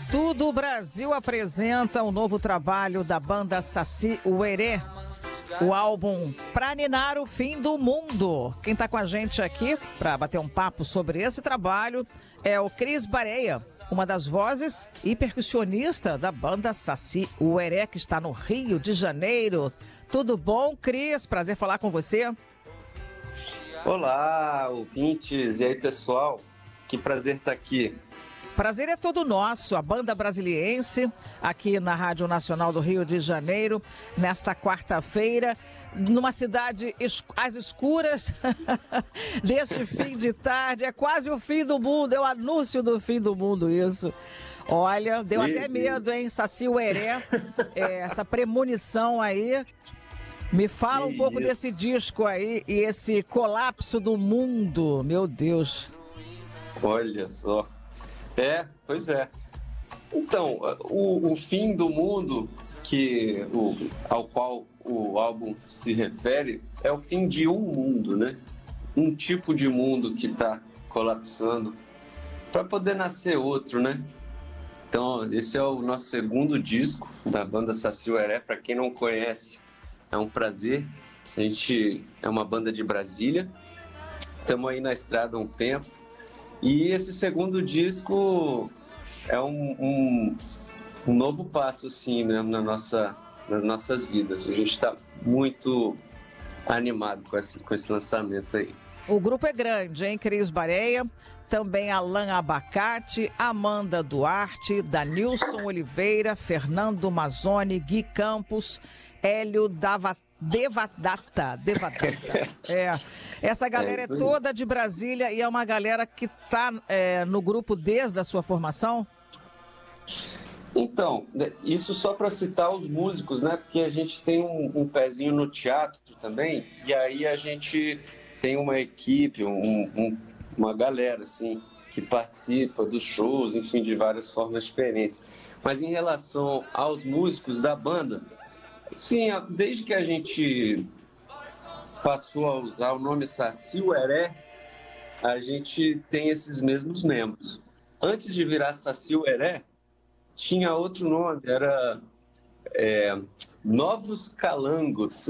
Tudo o Brasil apresenta o novo trabalho da banda Saci Uerê, o álbum Pra Ninar o Fim do Mundo. Quem está com a gente aqui para bater um papo sobre esse trabalho é o Cris Bareia, uma das vozes e percussionista da banda Saci Uerê, que está no Rio de Janeiro. Tudo bom, Cris? Prazer falar com você. Olá, ouvintes. E aí, pessoal? Que prazer estar aqui. Prazer é todo nosso, a banda brasiliense, aqui na Rádio Nacional do Rio de Janeiro, nesta quarta-feira, numa cidade às escuras, deste fim de tarde, é quase o fim do mundo, é o anúncio do fim do mundo isso. Olha, deu até medo, hein, Saci Uerê, essa premonição aí. Me fala um pouco desse disco aí e esse colapso do mundo, meu Deus. Olha só. Pois é. Então, o fim do mundo ao qual o álbum se refere é o fim de um mundo, né? Um tipo de mundo que está colapsando para poder nascer outro, né? Então, esse é o nosso segundo disco da banda Saci Uerê. Para quem não conhece, é um prazer. A gente é uma banda de Brasília. Estamos aí na estrada há um tempo. E esse segundo disco é um novo passo, assim, né, nas nossas vidas. A gente está muito animado com esse lançamento aí. O grupo é grande, hein? Cris Bareia, também Alan Abacate, Amanda Duarte, Danilson Oliveira, Fernando Mazzoni, Gui Campos, Hélio Devadatta. Essa galera é toda de Brasília e é uma galera que está no grupo desde a sua formação? Então, isso só para citar os músicos, né? Porque a gente tem um pezinho no teatro também, e aí a gente tem uma equipe, uma galera, assim, que participa dos shows, enfim, de várias formas diferentes. Mas em relação aos músicos da banda, sim, desde que a gente passou a usar o nome Saci Uerê, a gente tem esses mesmos membros. Antes de virar Saci Uerê, tinha outro nome, era Novos Calangos.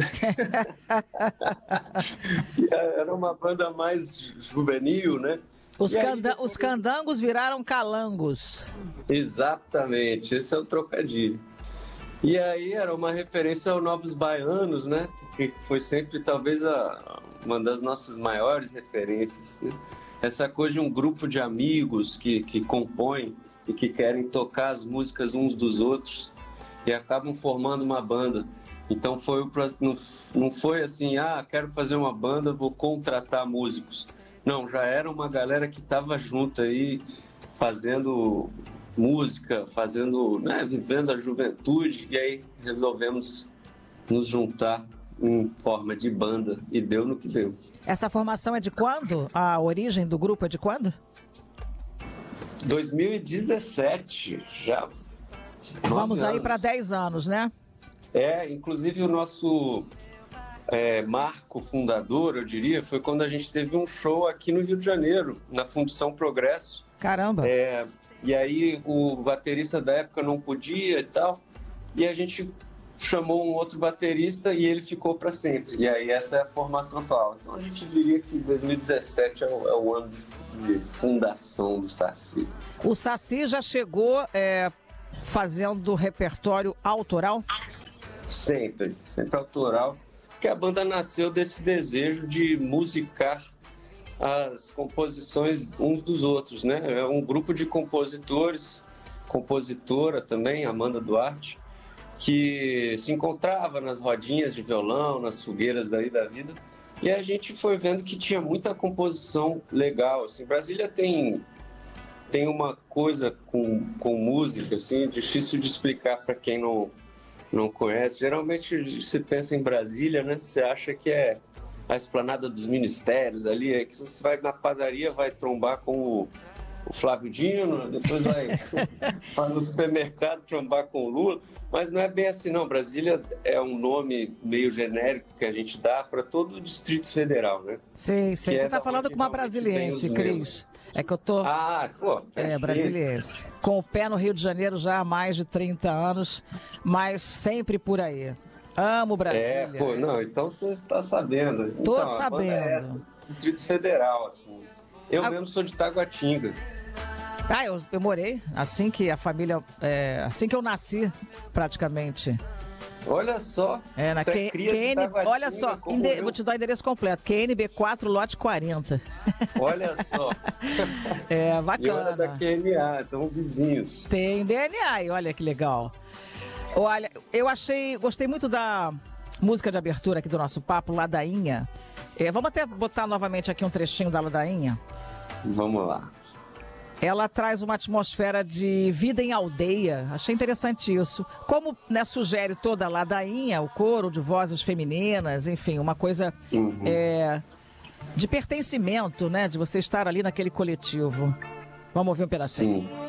Era uma banda mais juvenil, né? Os candangos viraram calangos. Exatamente, esse é o trocadilho. E aí era uma referência aos Novos Baianos, né? Que foi sempre talvez uma das nossas maiores referências, né? Essa coisa de um grupo de amigos que compõem e que querem tocar as músicas uns dos outros e acabam formando uma banda. Então não foi assim, quero fazer uma banda, vou contratar músicos. Não, já era uma galera que estava junto aí, fazendo música, vivendo a juventude, e aí resolvemos nos juntar em forma de banda, e deu no que deu. Essa formação é de quando? A origem do grupo é de quando? 2017, já. Vamos aí para 10 anos, né? Inclusive o nosso marco fundador, eu diria, foi quando a gente teve um show aqui no Rio de Janeiro, na Fundição Progresso. Caramba! E aí o baterista da época não podia e tal, e a gente chamou um outro baterista e ele ficou para sempre. E aí essa é a formação atual. Então a gente diria que 2017 é o ano de fundação do Saci. O Saci já chegou fazendo repertório autoral? Sempre autoral, porque a banda nasceu desse desejo de musicar as composições uns dos outros, né? É um grupo de compositores, compositora também, Amanda Duarte, que se encontrava nas rodinhas de violão, nas fogueiras daí da vida, e a gente foi vendo que tinha muita composição legal, assim. Brasília tem uma coisa com música, assim, difícil de explicar para quem não conhece. Geralmente se pensa em Brasília, né? Você acha que é a esplanada dos ministérios ali, é que você vai na padaria, vai trombar com o Flávio Dino, depois vai no supermercado trombar com o Lula, mas não é bem assim não. Brasília é um nome meio genérico que a gente dá para todo o Distrito Federal, né? Sim, você está falando com uma brasiliense, Cris. É que eu tô... perfeito. Brasiliense. Com o pé no Rio de Janeiro já há mais de 30 anos, mas sempre por aí. Amo Brasília. Então você está sabendo. Tô então, sabendo. Distrito Federal, assim. Eu mesmo sou de Taguatinga. Eu morei assim que a família... assim que eu nasci, praticamente. Olha só. Olha só, vou te dar o endereço completo. QNB4, lote 40. Olha só. Bacana. E olha da QNA, estão vizinhos. Tem DNA, e olha que legal. Olha, gostei muito da música de abertura aqui do nosso papo, Ladainha. Vamos até botar novamente aqui um trechinho da Ladainha. Vamos lá. Ela traz uma atmosfera de vida em aldeia. Achei interessante isso. Como, né, sugere toda a ladainha, o coro de vozes femininas, enfim, uma coisa de pertencimento, né? De você estar ali naquele coletivo. Vamos ouvir um pedacinho. Sim.